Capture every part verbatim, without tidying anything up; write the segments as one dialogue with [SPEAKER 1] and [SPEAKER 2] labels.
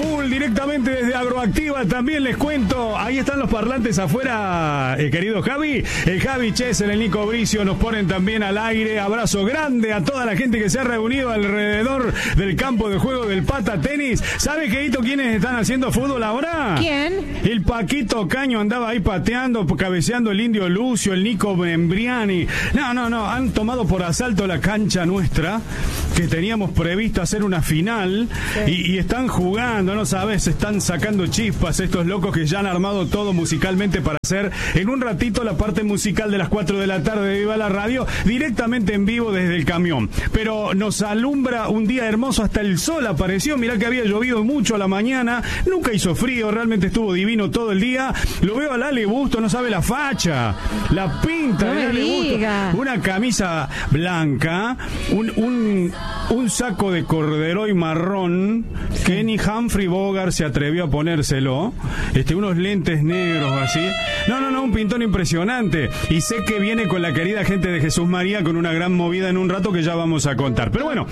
[SPEAKER 1] full directamente desde Agroactiva. También les cuento, ahí están los parlantes afuera, eh, querido Javi. El Javi Chesel, el Nico Bricio nos ponen también al aire. Abrazo grande a toda la gente que se ha reunido alrededor del campo de juego del Pata Tenis. ¿Sabe, Quedito, quiénes están haciendo fútbol ahora?
[SPEAKER 2] ¿Quién?
[SPEAKER 1] El Paquito Caño andaba ahí pateando, cabeceando el Indio Lucio, el Nico Membriani. No, no, no, han tomado por asalto la cancha nuestra, que teníamos previsto hacer una final, sí. y, y están jugando, no sabes, están sacando chispas estos locos que ya han armado todo musicalmente para hacer en un ratito la parte musical de las cuatro de la tarde de Viva la Radio, directamente en vivo desde el camión. Pero nos alumbra un día hermoso, hasta el sol apareció, mirá que había llovido mucho a la mañana, nunca hizo frío, realmente estuvo divino todo el día. Lo veo al Ale Busto, no sabe la facha, la pinta
[SPEAKER 2] no
[SPEAKER 1] de Ale Busto, una camisa blanca, un, un, un saco de corderoy marrón, sí. Kenny Humphrey Bogart se atrevió a ponérselo, este, unos lentes negros así, no, no, no, un pintón impresionante, y sé que viene con la querida gente de Jesús María con una gran movida en un rato que ya vamos a contar, pero bueno,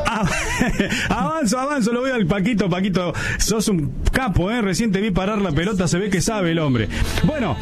[SPEAKER 1] avanzo, avanzo, lo veo al Paquito. Paquito, sos un capo, ¿eh? Recién te vi parar la pelota, se ve que sabe el hombre. Bueno,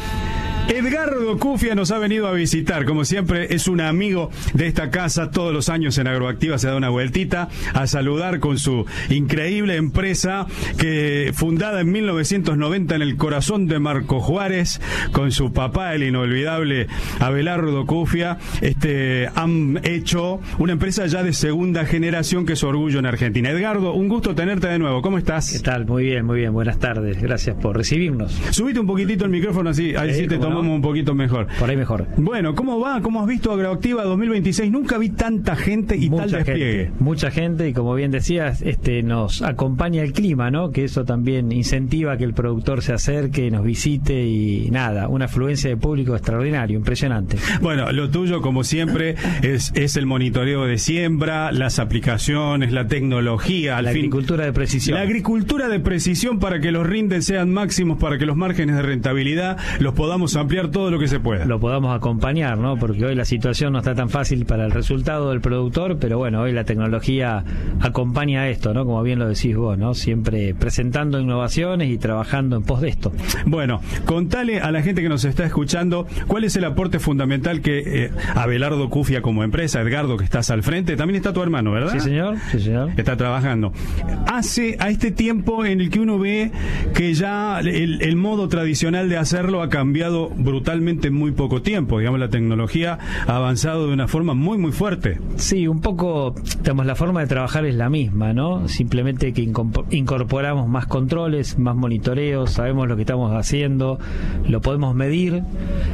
[SPEAKER 1] Edgardo Cufia nos ha venido a visitar, como siempre es un amigo de esta casa, todos los años en Agroactiva se da una vueltita a saludar con su increíble empresa que fundada en mil novecientos noventa en el corazón de Marco Juárez, con su papá el inolvidable Abelardo Cufia, este, han hecho una empresa ya de segunda generación que es orgullo en Argentina. Edgardo, un gusto tenerte de nuevo, ¿cómo estás?
[SPEAKER 3] ¿Qué tal? Muy bien, muy bien, buenas tardes, gracias por recibirnos.
[SPEAKER 1] Subite un poquitito el micrófono así, ahí sí te tomamos un poquito mejor.
[SPEAKER 3] Por ahí mejor.
[SPEAKER 1] Bueno, ¿cómo va? ¿Cómo has visto Agroactiva dos mil veintiséis? Nunca vi tanta gente y mucha tal despliegue.
[SPEAKER 3] Gente, mucha gente, y como bien decías, este, nos acompaña el clima, ¿no? Que eso también incentiva que el productor se acerque, nos visite y nada, una afluencia de público extraordinario, impresionante.
[SPEAKER 1] Bueno, lo tuyo, como siempre, es, es el monitoreo de siembra, las aplicaciones, la tecnología. Al
[SPEAKER 3] la
[SPEAKER 1] fin,
[SPEAKER 3] agricultura de precisión.
[SPEAKER 1] La agricultura de precisión para que los rindes sean máximos, para que los márgenes de rentabilidad los podamos ampliar todo lo que se pueda.
[SPEAKER 3] Lo podamos acompañar, ¿no? Porque hoy la situación no está tan fácil para el resultado del productor, pero bueno, hoy la tecnología acompaña a esto, ¿no? Como bien lo decís vos, ¿no? Siempre presentando innovaciones y trabajando en pos de esto.
[SPEAKER 1] Bueno, contale a la gente que nos está escuchando cuál es el aporte fundamental que eh, Abelardo Cufia como empresa, Edgardo, que estás al frente, también está tu hermano, ¿verdad?
[SPEAKER 3] Sí, señor. Sí, señor.
[SPEAKER 1] Está trabajando. Hace a este tiempo en el que uno ve que ya el, el modo tradicional de hacerlo ha cambiado brutalmente en muy poco tiempo, digamos, la tecnología ha avanzado de una forma muy muy fuerte.
[SPEAKER 3] Sí, un poco, digamos, la forma de trabajar es la misma, ¿no? Simplemente que incorporamos más controles, más monitoreos, sabemos lo que estamos haciendo, lo podemos medir,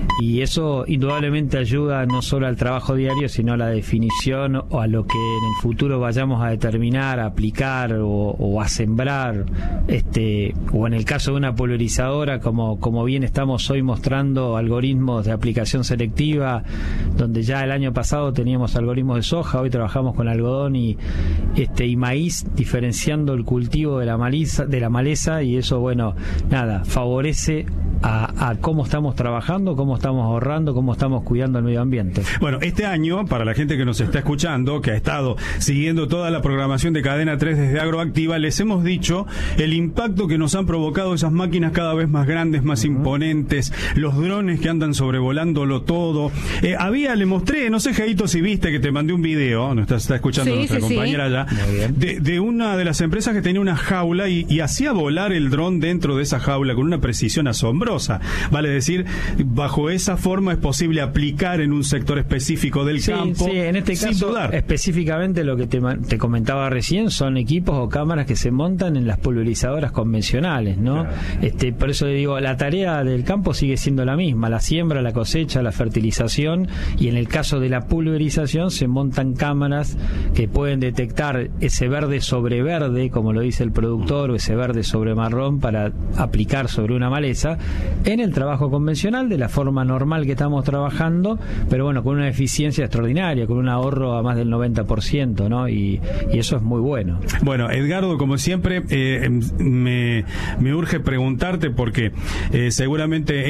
[SPEAKER 3] y eso indudablemente ayuda no solo al trabajo diario, sino a la definición o a lo que en el futuro vayamos a determinar, a aplicar o, o a sembrar, este, o en el caso de una pulverizadora, como, como bien estamos hoy mostrando algoritmos de aplicación selectiva, donde ya el año pasado teníamos algoritmos de soja, hoy trabajamos con algodón y este y maíz, diferenciando el cultivo de la maleza, de la maleza, y eso, bueno, nada, favorece a, a cómo estamos trabajando, cómo estamos ahorrando, cómo estamos cuidando el medio ambiente.
[SPEAKER 1] Bueno, este año, para la gente que nos está escuchando, que ha estado siguiendo toda la programación de Cadena tres desde Agroactiva, les hemos dicho el impacto que nos han provocado esas máquinas cada vez más grandes, más uh-huh. imponentes, los drones que andan sobrevolándolo todo. Eh, había, le mostré, no sé, Jaito, si viste que te mandé un video, nos está, está escuchando sí, nuestra sí, compañera sí. allá, de, de una de las empresas que tenía una jaula y, y hacía volar el dron dentro de esa jaula con una precisión asombrosa. Vale decir, bajo esa forma es posible aplicar en un sector específico del
[SPEAKER 3] sí,
[SPEAKER 1] campo.
[SPEAKER 3] Sí, en este
[SPEAKER 1] sin
[SPEAKER 3] caso,
[SPEAKER 1] dudar.
[SPEAKER 3] Específicamente lo que te, te comentaba recién son equipos o cámaras que se montan en las pulverizadoras convencionales, ¿no? Claro. Este, por eso digo, la tarea del campo sigue siendo la misma, la siembra, la cosecha, la fertilización, y en el caso de la pulverización se montan cámaras que pueden detectar ese verde sobre verde, como lo dice el productor, o ese verde sobre marrón para aplicar sobre una maleza en el trabajo convencional de la forma normal que estamos trabajando, pero bueno, con una eficiencia extraordinaria, con un ahorro a más del noventa por ciento, ¿no? Y, y eso es muy bueno.
[SPEAKER 1] Bueno, Edgardo, como siempre, eh, me, me urge preguntarte porque eh, seguramente en tu empresa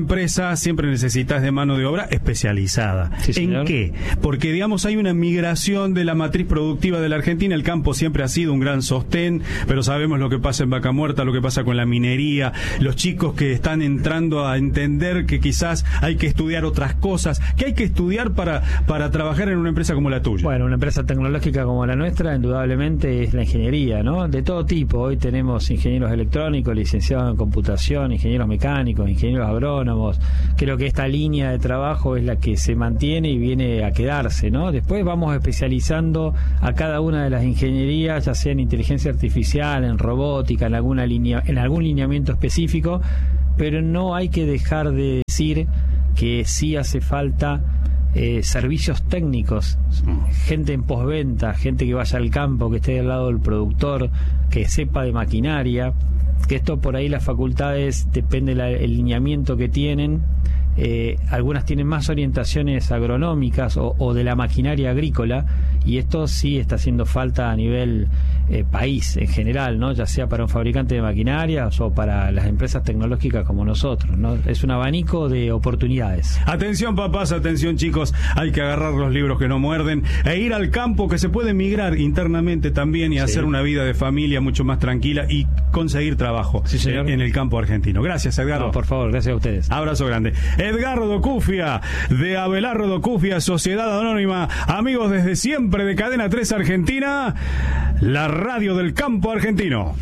[SPEAKER 1] empresa siempre necesitas de mano de obra especializada.
[SPEAKER 3] Sí, señor.
[SPEAKER 1] ¿En qué? Porque, digamos, hay una migración de la matriz productiva de la Argentina. El campo siempre ha sido un gran sostén, pero sabemos lo que pasa en Vaca Muerta, lo que pasa con la minería, los chicos que están entrando a entender que quizás hay que estudiar otras cosas. ¿Qué hay que estudiar para, para trabajar en una empresa como la tuya?
[SPEAKER 3] Bueno, una empresa tecnológica como la nuestra, indudablemente es la ingeniería, ¿no? De todo tipo. Hoy tenemos ingenieros electrónicos, licenciados en computación, ingenieros mecánicos, ingenieros agrónomos. Creo que esta línea de trabajo es la que se mantiene y viene a quedarse, ¿no? Después vamos especializando a cada una de las ingenierías, ya sea en inteligencia artificial, en robótica, en alguna línea, en algún lineamiento específico, pero no hay que dejar de decir que sí hace falta eh, servicios técnicos, gente en postventa, gente que vaya al campo, que esté al lado del productor, que sepa de maquinaria, que esto por ahí las facultades, depende del lineamiento que tienen. Eh, algunas tienen más orientaciones agronómicas o, o de la maquinaria agrícola, y esto sí está haciendo falta a nivel eh, país en general, ¿no? Ya sea para un fabricante de maquinarias o para las empresas tecnológicas como nosotros, ¿no? Es un abanico de oportunidades.
[SPEAKER 1] Atención, papás, atención, chicos, hay que agarrar los libros que no muerden e ir al campo, que se puede migrar internamente también y sí. hacer una vida de familia mucho más tranquila y conseguir trabajo
[SPEAKER 3] sí, señor.
[SPEAKER 1] en el campo argentino. Gracias, Edgardo.
[SPEAKER 3] No, por favor, gracias a ustedes.
[SPEAKER 1] Abrazo grande. Edgardo Docufia, de Abelardo Docufia, Sociedad Anónima, amigos desde siempre de Cadena tres Argentina, la radio del campo argentino.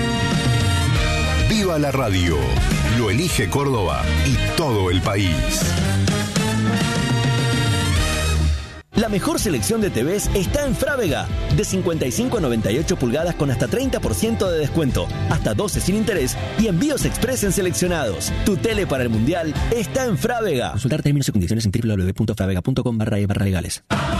[SPEAKER 2] Viva la radio, lo elige Córdoba y todo el país.
[SPEAKER 4] La mejor selección de T Vs está en Frávega. De cincuenta y cinco a noventa y ocho pulgadas con hasta treinta por ciento de descuento, hasta doce sin interés y envíos express en seleccionados. Tu tele para el Mundial está en Frávega. Consultar términos y condiciones en doble u doble u doble u punto fravega punto com barra e barra legales.